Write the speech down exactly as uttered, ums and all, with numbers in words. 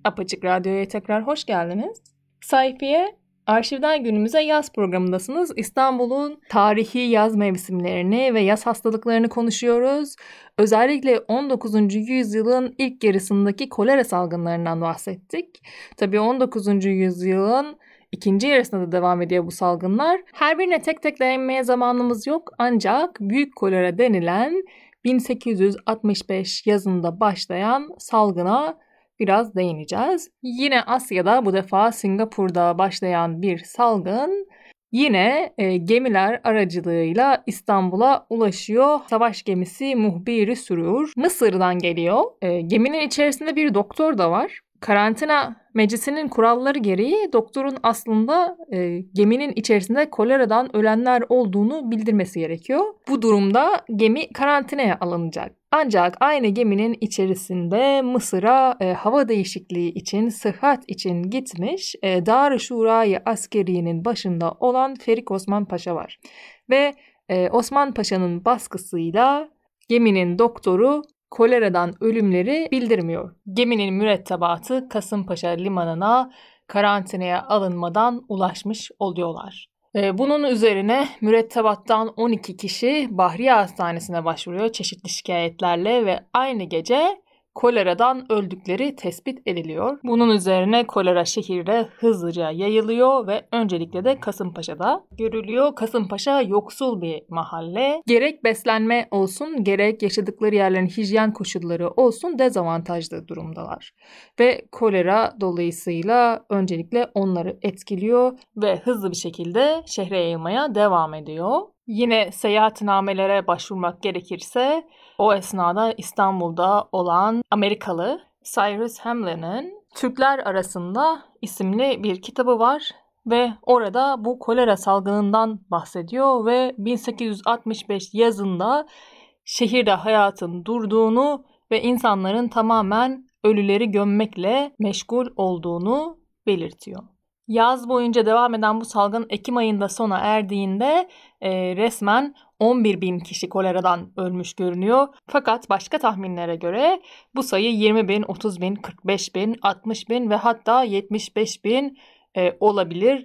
Apaçık Radyo'ya tekrar hoş geldiniz. Sayfiye, Arşivden Günümüze yaz programındasınız. İstanbul'un tarihi yaz mevsimlerini ve yaz hastalıklarını konuşuyoruz. Özellikle on dokuzuncu yüzyılın ilk yarısındaki kolera salgınlarından bahsettik. Tabii on dokuzuncu yüzyılın ikinci yarısında da devam ediyor bu salgınlar. Her birine tek tek değinmeye zamanımız yok. Ancak büyük kolera denilen bin sekiz yüz altmış beş yazında başlayan salgına biraz değineceğiz. Yine Asya'da, bu defa Singapur'da başlayan bir salgın yine e, gemiler aracılığıyla İstanbul'a ulaşıyor. Savaş gemisi Muhbir-i Sürur Mısır'dan geliyor. E, geminin içerisinde bir doktor da var. Karantina meclisinin kuralları gereği doktorun aslında e, geminin içerisinde koleradan ölenler olduğunu bildirmesi gerekiyor. Bu durumda gemi karantinaya alınacak. Ancak aynı geminin içerisinde Mısır'a e, hava değişikliği için, sıhhat için gitmiş e, Dar-ı Şurayı Askeriye'nin başında olan Ferik Osman Paşa var. Ve e, Osman Paşa'nın baskısıyla geminin doktoru koleradan ölümleri bildirmiyor. Geminin mürettebatı Kasımpaşa limanına karantinaya alınmadan ulaşmış oluyorlar. Bunun üzerine mürettebattan on iki kişi Bahriye Hastanesi'ne başvuruyor çeşitli şikayetlerle ve aynı gece koleradan öldükleri tespit ediliyor. Bunun üzerine kolera şehirde hızlıca yayılıyor ve öncelikle de Kasımpaşa'da görülüyor. Kasımpaşa yoksul bir mahalle. Gerek beslenme olsun, gerek yaşadıkları yerlerin hijyen koşulları olsun dezavantajlı durumdalar. Ve kolera dolayısıyla öncelikle onları etkiliyor ve hızlı bir şekilde şehre yayılmaya devam ediyor. Yine seyahatnamelere başvurmak gerekirse o esnada İstanbul'da olan Amerikalı Cyrus Hamlin'in Türkler Arasında isimli bir kitabı var ve orada bu kolera salgınından bahsediyor ve bin sekiz yüz altmış beş yazında şehirde hayatın durduğunu ve insanların tamamen ölüleri gömmekle meşgul olduğunu belirtiyor. Yaz boyunca devam eden bu salgın Ekim ayında sona erdiğinde e, resmen on bir bin kişi koleradan ölmüş görünüyor. Fakat başka tahminlere göre bu sayı yirmi bin, otuz bin, kırk beş bin, altmış bin ve hatta yetmiş beş bin e, olabilir.